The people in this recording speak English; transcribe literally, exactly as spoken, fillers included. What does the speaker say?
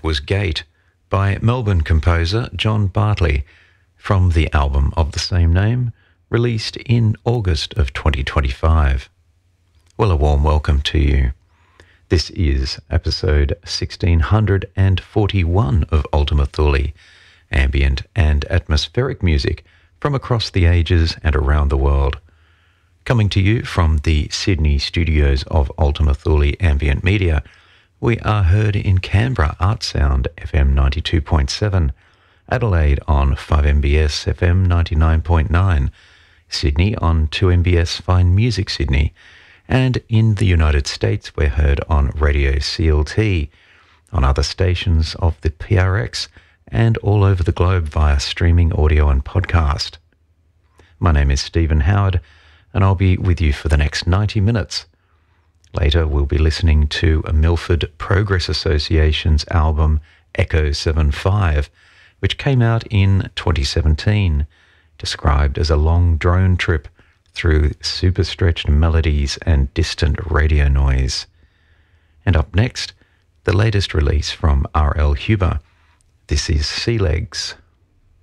was Gate by Melbourne composer John Bartley from the album of the same name, released in August of twenty twenty-five. Well, a warm welcome to you. This is episode one six forty-one of Ultima Thule, ambient and atmospheric music from across the ages and around the world. Coming to you from the Sydney studios of Ultima Thule Ambient Media, we are heard in Canberra Art Sound F M ninety-two point seven, Adelaide on five M B S F M ninety-nine point nine, Sydney on two M B S Fine Music Sydney, and in the United States we're heard on Radio C L T, on other stations of the P R X, and all over the globe via streaming audio and podcast. My name is Stephen Howard, and I'll be with you for the next ninety minutes. Later, we'll be listening to a Milford Progress Association's album Echo seventy-five, which came out in twenty seventeen, described as a long drone trip through super-stretched melodies and distant radio noise. And up next, the latest release from R L Huber. This is Sea Legs.